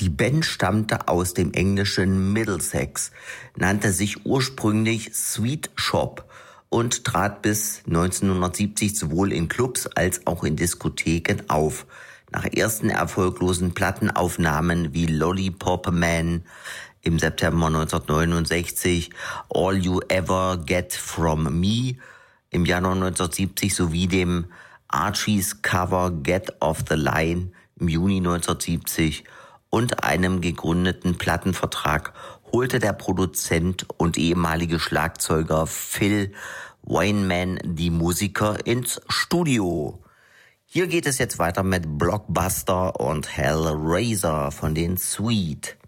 Die Band stammte aus dem englischen Middlesex, nannte sich ursprünglich Sweet Shop und trat bis 1970 sowohl in Clubs als auch in Diskotheken auf. Nach ersten erfolglosen Plattenaufnahmen wie Lollipop Man im September 1969, All You Ever Get From Me im Januar 1970 sowie dem Archies Cover Get Off the Line im Juni 1970 und einem gegründeten Plattenvertrag holte der Produzent und ehemalige Schlagzeuger Phil Weinman die Musiker ins Studio. Hier geht es jetzt weiter mit Blockbuster und Hellraiser von den Sweet.